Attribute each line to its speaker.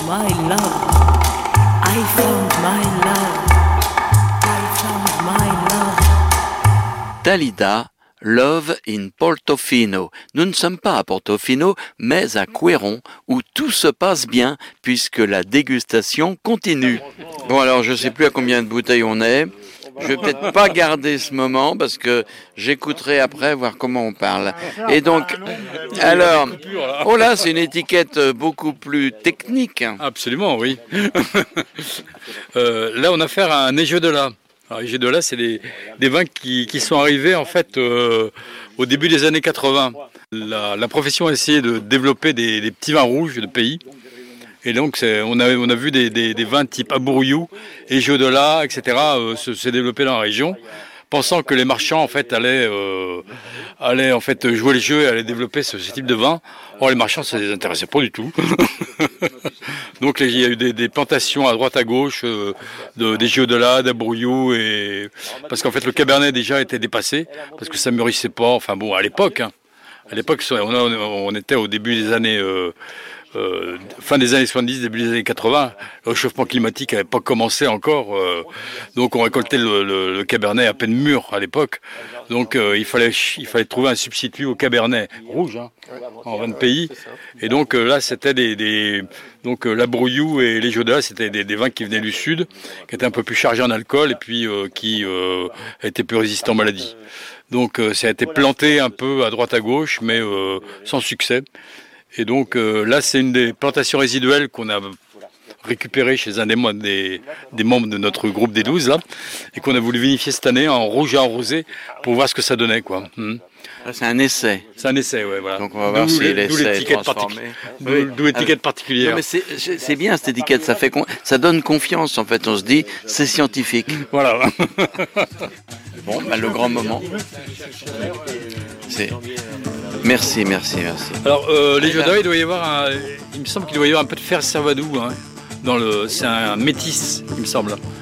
Speaker 1: my love. I found my love. I found my love.
Speaker 2: Dalida, Love in Portofino. Nous ne sommes pas à Portofino, mais à Couëron, où tout se passe bien, puisque la dégustation continue. Bon, alors, je ne sais plus à combien de bouteilles on est. Je vais peut-être pas garder ce moment, parce que j'écouterai après, voir comment on parle. Et donc, alors, oh là, c'est une étiquette beaucoup plus technique.
Speaker 3: Absolument, oui. Là, on a affaire à un Egeodola. Alors, Egeodola, c'est des vins qui sont arrivés en fait au début des années 80. La profession a essayé de développer des petits vins rouges de pays. Et donc, on a vu des vins type Abouriou, Egeodola, etc. Se développer dans la région, pensant que les marchands en fait allaient en fait jouer le jeu et allaient développer ce type de vin. Or, les marchands, ça les intéressait pas du tout. Donc, il y a eu des plantations à droite à gauche d'Egeodola, d'Abourouillou, et parce qu'en fait, le Cabernet déjà était dépassé parce que ça mûrissait pas. Enfin bon, à l'époque, on était au début des années. Fin des années 70, début des années 80, le réchauffement climatique n'avait pas commencé encore, donc on récoltait le Cabernet à peine mûr à l'époque, donc il fallait trouver un substitut au Cabernet rouge en vin de pays, et donc là c'était donc l'Abrouillou et les Egeodola, c'était des vins qui venaient du sud, qui étaient un peu plus chargés en alcool et puis qui étaient plus résistants aux maladies. Donc ça a été planté un peu à droite à gauche, mais sans succès. Et donc là, c'est une des plantations résiduelles qu'on a récupérées chez un des membres de notre groupe des 12, là, et qu'on a voulu vinifier cette année en rouge et en rosé pour voir ce que ça donnait, quoi.
Speaker 2: C'est un essai.
Speaker 3: C'est un essai, ouais, voilà.
Speaker 2: Donc on va voir si l'essai est transformé.
Speaker 3: D'où l'étiquette particulière.
Speaker 2: Non, mais c'est bien cette étiquette, ça donne confiance en fait, on se dit c'est scientifique.
Speaker 3: Voilà.
Speaker 2: Bon, le grand moment. Merci.
Speaker 3: Alors, les Egeodola, il me semble qu'il doit y avoir un peu de fer Servadou, c'est un métis, il me semble.